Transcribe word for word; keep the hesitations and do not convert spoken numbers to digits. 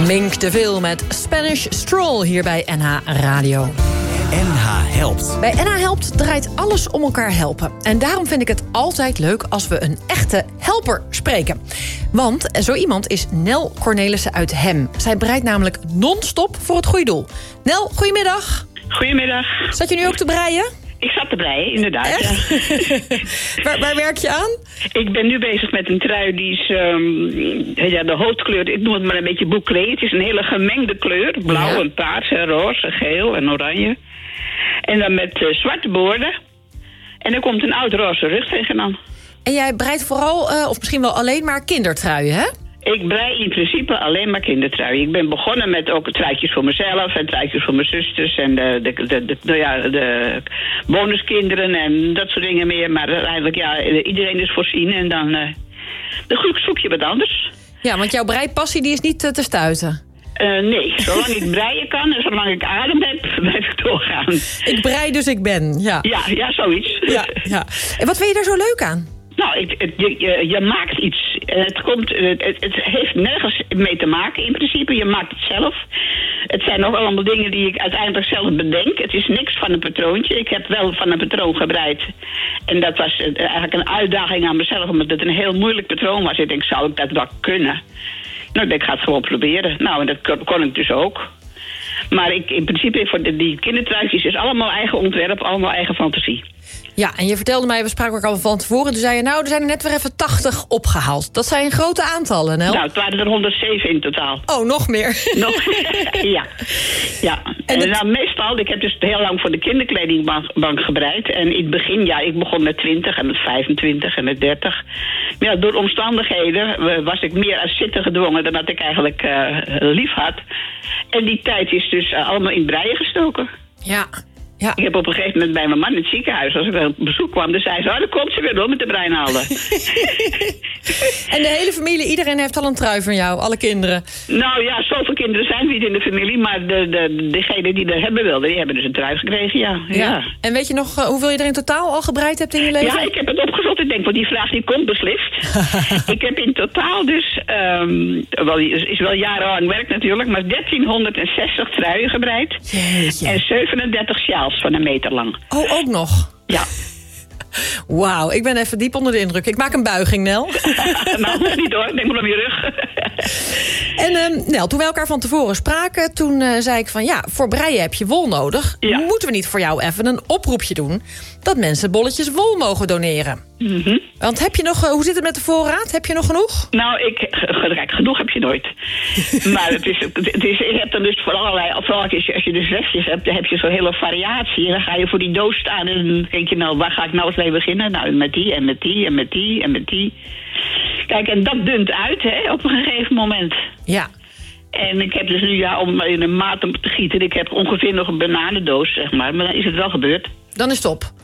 Mink de Vil met Spanish Stroll hier bij N H Radio. N H helpt. Bij N H helpt draait alles om elkaar helpen. En daarom vind ik het altijd leuk als we een echte helper spreken. Want zo iemand is Nel Cornelissen uit Hem. Zij breidt namelijk non-stop voor het goede doel. Nel, goedemiddag. Goedemiddag. Zat je nu ook te breien? Ik zat te breien, inderdaad. Ja. waar, waar werk je aan? Ik ben nu bezig met een trui die is... Um, ja, de hoofdkleur, ik noem het maar een beetje bouclé. Het is een hele gemengde kleur. Blauw Ja. en paars en roze, geel en oranje. En dan met uh, zwarte boorden. En er komt een oud roze rug tegenaan. En jij breidt vooral, uh, of misschien wel alleen maar kindertruien, hè? Ik brei in principe alleen maar kindertruien. Ik ben begonnen met ook truitjes voor mezelf en truitjes voor mijn zusters en de, de, de, de, nou ja, de bonuskinderen en dat soort dingen meer. Maar uiteindelijk, ja, iedereen is voorzien en dan, uh, dan zoek je wat anders. Ja, want jouw breipassie die is niet uh, te stuiten. Uh, nee, zolang ik breien kan en zolang ik adem heb, blijf ik doorgaan. Ik brei dus ik ben, ja. Ja, ja, zoiets. Ja, ja. En wat vind je daar zo leuk aan? Nou, het, het, je, je, je maakt iets. Het, komt, het, het heeft nergens mee te maken in principe. Je maakt het zelf. Het zijn ook allemaal dingen die ik uiteindelijk zelf bedenk. Het is niks van een patroontje. Ik heb wel van een patroon gebreid. En dat was eigenlijk een uitdaging aan mezelf, omdat het een heel moeilijk patroon was. Ik denk, zou ik dat wel kunnen? Nou, ik ga het gewoon proberen. Nou, en dat kon, kon ik dus ook. Maar ik, in principe, voor de, die kindertruitjes is allemaal eigen ontwerp, allemaal eigen fantasie. Ja, en je vertelde mij, we spraken ook al van tevoren. Toen zei je, nou, er zijn er net weer even tachtig opgehaald. Dat zijn grote aantallen, Nel. Nou, het waren er honderdzeven in totaal. Oh, nog meer. Nog, ja. ja. En, en nou, meestal, ik heb dus heel lang voor de kinderkledingbank gebreid. En in het begin, ja, ik begon met twintig en met vijfentwintig en met dertig. Maar ja, door omstandigheden was ik meer aan zitten gedwongen dan dat ik eigenlijk uh, lief had. En die tijd is dus uh, allemaal in breien gestoken. Ja. Ja. Ik heb op een gegeven moment bij mijn man in het ziekenhuis, als ik op bezoek kwam, dan zei ze, oh, dan komt ze weer door met de breinaalden. En de hele familie, iedereen heeft al een trui van jou, alle kinderen? Nou ja, zoveel kinderen zijn niet in de familie, maar de, de, degenen die er hebben wilden, die hebben dus een trui gekregen, ja. ja. ja. En weet je nog uh, hoeveel je er in totaal al gebreid hebt in je leven? Ja, ik heb het opgezocht. Ik denk, want die vraag die komt beslist. Ik heb in totaal dus, um, wel, is wel jarenlang werk natuurlijk, maar dertienhonderdzestig truien gebreid. Jeetje. En zevenendertig sjaals van een meter lang. Oh, ook nog? Ja. Wauw, ik ben even diep onder de indruk. Ik maak een buiging, Nel. Nou, niet hoor, denk maar op je rug. En um, Nel, toen we elkaar van tevoren spraken, toen uh, zei ik van ja, voor breien heb je wol nodig. Ja. Moeten we niet voor jou even een oproepje doen dat mensen bolletjes wol mogen doneren? Mm-hmm. Want heb je nog, uh, hoe zit het met de voorraad? Heb je nog genoeg? Nou, ik, kijk, genoeg heb je nooit. Maar het is, het is, je hebt dan dus voor allerlei, vooral als je, als je dus restjes hebt, dan heb je zo'n hele variatie. En dan ga je voor die doos staan en dan denk je, nou, waar ga ik nou eens mee beginnen? Nou, met die en met die en met die en met die. Kijk, en dat dunt uit, hè, op een gegeven moment. Ja. En ik heb dus nu, ja, om in een maat om te gieten, ik heb ongeveer nog een bananendoos, zeg maar. Maar dan is het wel gebeurd. Dan is het op.